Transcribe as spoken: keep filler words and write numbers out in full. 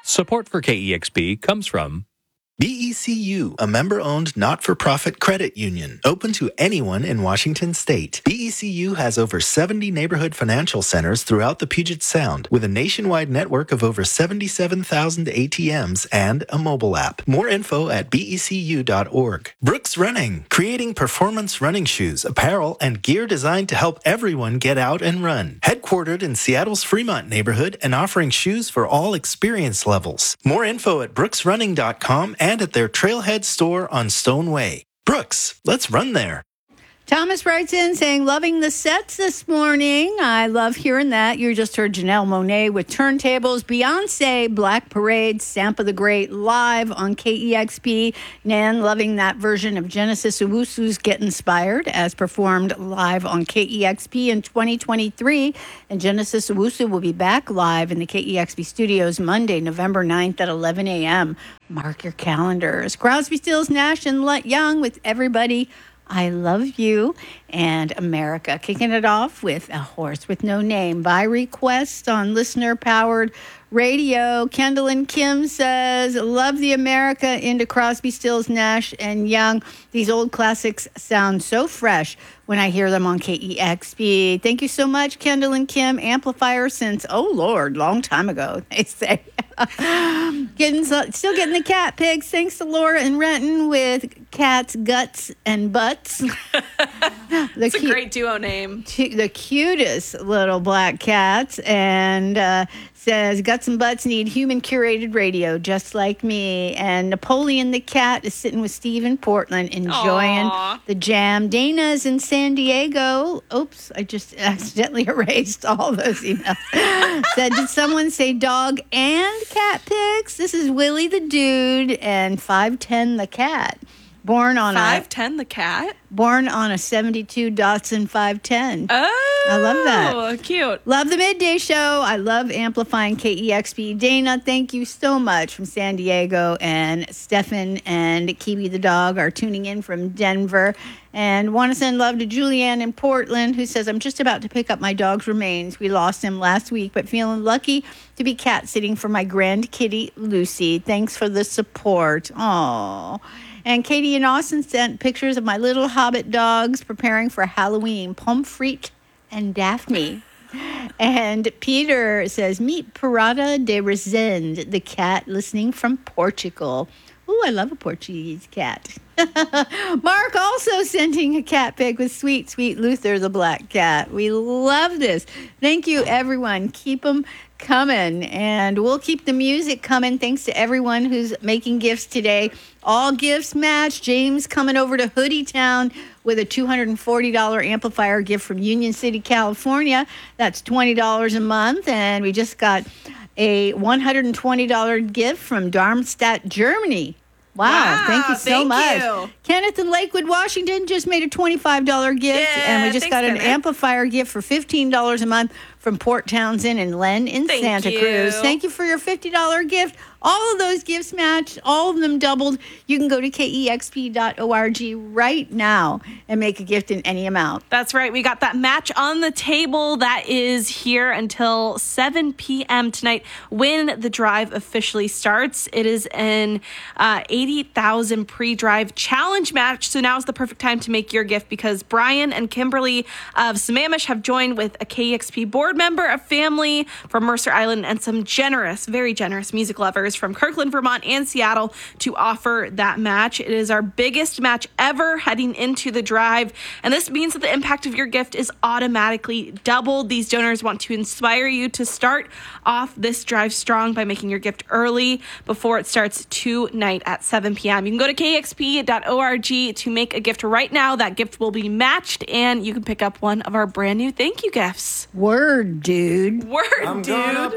Support for K E X P comes from B E C U, a member-owned not-for-profit credit union, open to anyone in Washington state. B E C U has over seventy neighborhood financial centers throughout the Puget Sound, with a nationwide network of over seventy-seven thousand A T Ms and a mobile app. More info at B E C U dot org. Brooks Running, creating performance running shoes, apparel, and gear designed to help everyone get out and run. Headquartered in Seattle's Fremont neighborhood and offering shoes for all experience levels. More info at brooks running dot com and and at their Trailhead store on Stone Way. Brooks, let's run there. Thomas writes in saying, loving the sets this morning. I love hearing that. You just heard Janelle Monáe with Turntables, Beyonce, Black Parade, Sampa the Great live on K E X P. Nan loving that version of Genesis Owusu's Get Inspired as performed live on K E X P in twenty twenty-three. And Genesis Owusu will be back live in the K E X P studios Monday, November ninth at eleven a.m. Mark your calendars. Crosby, Stills, Nash, and Let Young with Everybody I Love You, and America. Kicking it off with A Horse with No Name by request on listener-powered radio. Kendall and Kim says, love the America into Crosby, Stills, Nash, and Young. These old classics sound so fresh when I hear them on K E X P. Thank you so much, Kendall and Kim. Amplifier since, oh Lord, long time ago, they say. getting Still getting the cat pigs. Thanks to Laura and Renton with Cats, Guts, and Butts. It's a cu- great duo name. T- the cutest little black cats. And uh, says, Guts and Butts need human curated radio just like me. And Napoleon the cat is sitting with Steve in Portland enjoying Aww. the jam. Dana's in San Diego. Oops, I just accidentally erased all those emails. Said, did someone say dog and cat pics? This is Willie the dude and five ten the cat. Born on five ten the cat? Born on a seventy-two Datsun five ten. Oh, I love that. Cute. Love the midday show. I love amplifying K E X P. Dana, thank you so much from San Diego. And Stefan and Kiwi the dog are tuning in from Denver. And want to send love to Julianne in Portland, who says, I'm just about to pick up my dog's remains. We lost him last week, but feeling lucky to be cat sitting for my grand kitty, Lucy. Thanks for the support. Aww. And Katie and Austin sent pictures of my little hobbit dogs preparing for Halloween, Pomfret and Daphne. And Peter says, meet Parada de Resende, the cat listening from Portugal. Ooh, I love a Portuguese cat. Mark also sending a cat pic with sweet, sweet Luther, the black cat. We love this. Thank you, everyone. Keep them coming, and we'll keep the music coming. Thanks to everyone who's making gifts today. All gifts match. James coming over to Hoodie Town with a two hundred forty dollars amplifier gift from Union City, California. That's twenty dollars a month, and we just got a one hundred twenty dollars gift from Darmstadt, Germany. Wow, wow, thank you so thank much. You. Kenneth in Lakewood, Washington just made a twenty-five dollars gift. Yeah, and we just thanks, got an Kenneth. amplifier gift for fifteen dollars a month from Port Townsend and Len in Thank Santa you. Cruz. Thank you for your fifty dollars gift. All of those gifts matched, all of them doubled. You can go to K E X P dot org right now and make a gift in any amount. That's right. We got that match on the table that is here until seven p.m. tonight when the drive officially starts. It is an uh, eighty thousand pre-drive challenge match. So now is the perfect time to make your gift because Brian and Kimberly of Sammamish have joined with a K E X P board member, a family from Mercer Island, and some generous, very generous music lovers from Kirkland, Vermont, and Seattle to offer that match. It is our biggest match ever heading into the drive, and this means that the impact of your gift is automatically doubled. These donors want to inspire you to start off this drive strong by making your gift early before it starts tonight at seven p.m. You can go to K E X P dot org to make a gift right now. That gift will be matched, and you can pick up one of our brand new thank you gifts. Word, dude. Word, I'm dude.